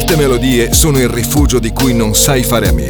Certe melodie sono il rifugio di cui non sai fare a meno.